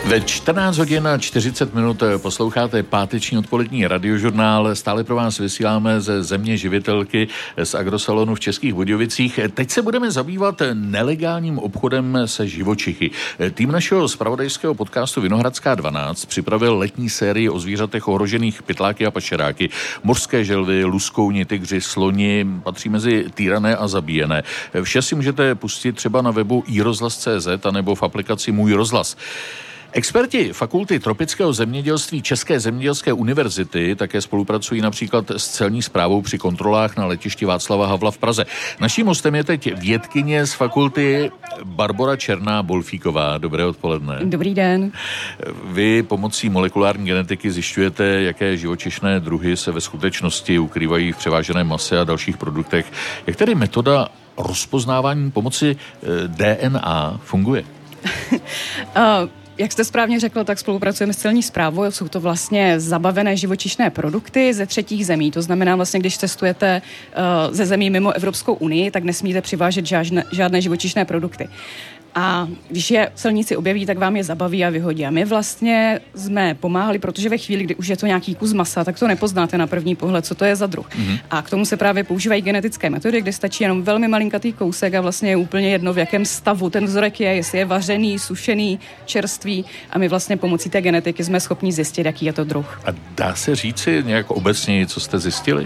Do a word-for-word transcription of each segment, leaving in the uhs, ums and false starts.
Ve čtrnáct hodin a čtyřicet minut posloucháte páteční odpolední radiožurnál. Stále pro vás vysíláme ze země živitelky z agrosalonu v Českých Budějovicích. Teď se budeme zabývat nelegálním obchodem se živočichy. Tým našeho zpravodajského podcastu Vinohradská dvanáct připravil letní sérii o zvířatech ohrožených pytláky a pašeráky. Mořské želvy, luskouni, tygři, sloni patří mezi týrané a zabíjené. Vše si můžete pustit třeba na webu i rozhlas tečka cé zet a nebo v aplikaci Můj rozhlas. Experti Fakulty tropického zemědělství České zemědělské univerzity také spolupracují například s celní správou při kontrolách na letišti Václava Havla v Praze. Naším hostem je teď vědkyně z fakulty Barbora Černá-Bolfíková. Dobré odpoledne. Dobrý den. Vy pomocí molekulární genetiky zjišťujete, jaké živočišné druhy se ve skutečnosti ukrývají v převáženém mase a dalších produktech. Jak tedy metoda rozpoznávání pomocí D N A funguje? uh... Jak jste správně řekl, tak spolupracujeme s celní správou. Jsou to vlastně zabavené živočišné produkty ze třetích zemí. To znamená vlastně, když cestujete uh, ze zemí mimo Evropskou unii, tak nesmíte přivážet žádné, žádné živočišné produkty. A když je celníci objeví, tak vám je zabaví a vyhodí. A my vlastně jsme pomáhali, protože ve chvíli, kdy už je to nějaký kus masa, tak to nepoznáte na první pohled, co to je za druh. Mm-hmm. A k tomu se právě používají genetické metody, kde stačí jenom velmi malinkatý kousek a vlastně je úplně jedno, v jakém stavu ten vzorek je, jestli je vařený, sušený, čerstvý. A my vlastně pomocí té genetiky jsme schopni zjistit, jaký je to druh. A dá se říci nějak obecně, co jste zjistili?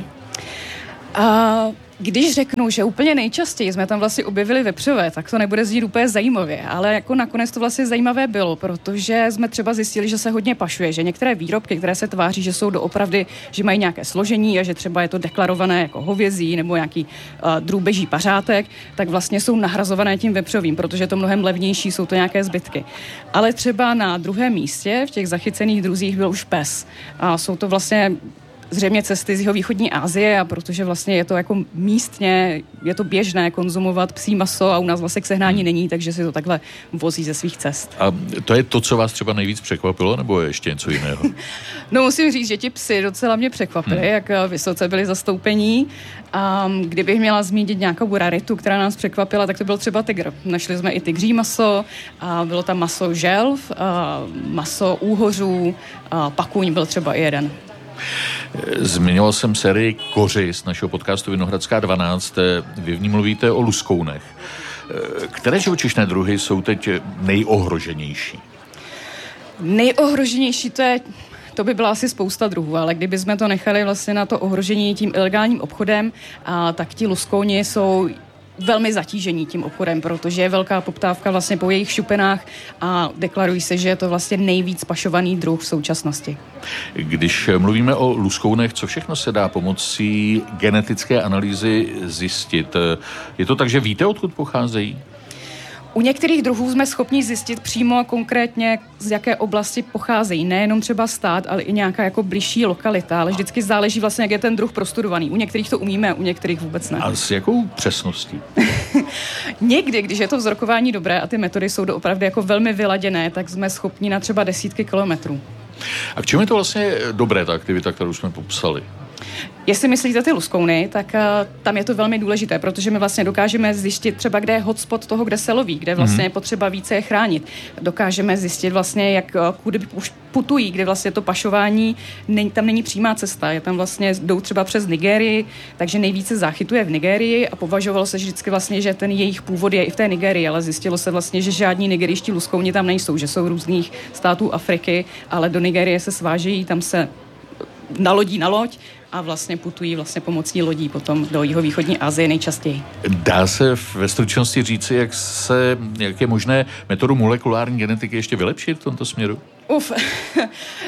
A když řeknu, že úplně nejčastěji jsme tam vlastně objevili vepřové, tak to nebude znít úplně zajímavě, ale jako nakonec to vlastně zajímavé bylo, protože jsme třeba zjistili, že se hodně pašuje, že některé výrobky, které se tváří, že jsou doopravdy, že mají nějaké složení a že třeba je to deklarované jako hovězí nebo nějaký uh, drůbeží pařátek, tak vlastně jsou nahrazované tím vepřovým, protože je to mnohem levnější, jsou to nějaké zbytky. Ale třeba na druhém místě v těch zachycených druzích byl už pes. A jsou to vlastně zřejmě cesty z jihovýchodní Asie, a protože vlastně je to jako místně, je to běžné konzumovat psí maso a u nás vlastně k sehnání není, takže si to takhle vozí ze svých cest. A to je to, co vás třeba nejvíc překvapilo, nebo je ještě něco jiného? No musím říct, že ti psi docela mě překvapili, hmm. jak vysoce byli zastoupení. A kdybych měla zmínit nějakou raritu, která nás překvapila, tak to byl třeba tygr. Našli jsme i tygří maso, a bylo tam maso želv, a maso úhořů, a pakuň byl třeba i jeden. Zmiňoval jsem sérii Koři z našeho podcastu Vinohradská dvanáct. Vy v ní mluvíte o luskounech. Které živočišné druhy jsou teď nejohroženější? Nejohroženější to je... To by byla asi spousta druhů, ale kdybychom to nechali vlastně na to ohrožení tím ilegálním obchodem, a tak ti luskouni jsou velmi zatížení tím obchodem, protože je velká poptávka vlastně po jejich šupenách a deklarují se, že je to vlastně nejvíc pašovaný druh v současnosti. Když mluvíme o luskounech, co všechno se dá pomocí genetické analýzy zjistit? Je to tak, že víte, odkud pocházejí? U některých druhů jsme schopni zjistit přímo a konkrétně, z jaké oblasti pocházejí. Nejenom třeba stát, ale i nějaká jako bližší lokalita, ale vždycky záleží vlastně, jak je ten druh prostudovaný. U některých to umíme, u některých vůbec ne. A s jakou přesností? Někdy, když je to vzorkování dobré a ty metody jsou doopravdy jako velmi vyladěné, tak jsme schopni na třeba desítky kilometrů. A k čemu je to vlastně dobré, ta aktivita, kterou jsme popsali? Jestli myslíte ty luskouny, tak uh, tam je to velmi důležité, protože my vlastně dokážeme zjistit třeba, kde je hotspot toho, kde se loví, kde vlastně je potřeba více je chránit. Dokážeme zjistit vlastně, jak uh, kudy putují, kde vlastně to pašování, ne, tam není přímá cesta, je tam vlastně, jdou třeba přes Nigérii, takže nejvíce záchytuje v Nigérii a považovalo se vždycky vlastně, že ten jejich původ je i v té Nigérii, ale zjistilo se vlastně, že žádní nigerijští luskouni tam nejsou, že jsou různých států Afriky, ale do Nigérie se svážejí, tam se nalodí na loď a vlastně putují vlastně pomocí lodí potom do jihovýchodní Asie nejčastěji. Dá se ve stručnosti říci, jak se, jak je možné metodu molekulární genetiky ještě vylepšit v tomto směru? Uf, uh,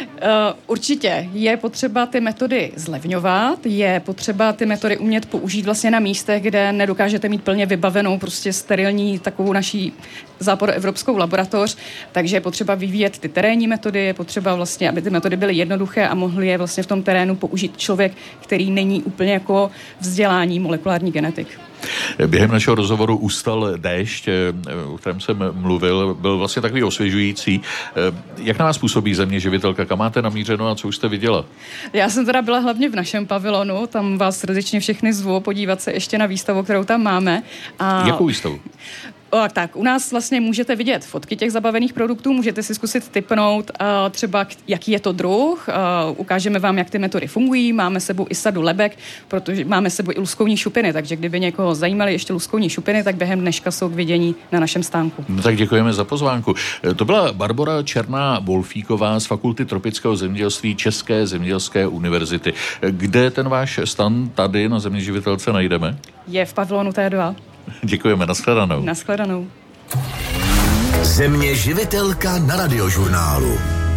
určitě je potřeba ty metody zlevňovat, je potřeba ty metody umět použít vlastně na místech, kde nedokážete mít plně vybavenou prostě sterilní takovou naší západoevropskou laboratoř, takže je potřeba vyvíjet ty terénní metody, je potřeba vlastně, aby ty metody byly jednoduché a mohli je vlastně v tom terénu použít člověk, který není úplně jako vzdělání molekulární genetik. Během našeho rozhovoru ustal déšť, o kterém jsem mluvil, byl vlastně takový osvěžující. Jak na vás působí země živitelka? Kam máte namířeno a co už jste viděla? Já jsem teda byla hlavně v našem pavilonu, tam vás srdečně všechny zvu podívat se ještě na výstavu, kterou tam máme. A jakou výstavu? O, tak, u nás vlastně můžete vidět fotky těch zabavených produktů, můžete si zkusit tipnout uh, třeba, jaký je to druh, uh, ukážeme vám, jak ty metody fungují, máme sebou i sadu lebek, protože máme sebou i luskouní šupiny, takže kdyby někoho zajímaly ještě luskouní šupiny, tak během dneška jsou k vidění na našem stánku. No tak děkujeme za pozvánku. To byla Barbora Černá-Wolfíková z Fakulty tropického zemědělství České zemědělské univerzity. Kde ten váš stan tady na Země živitelce najdeme? Je v pavilonu T dva. Děkujeme, nashledanou. Nashledanou. Země živitelka na Radiožurnálu.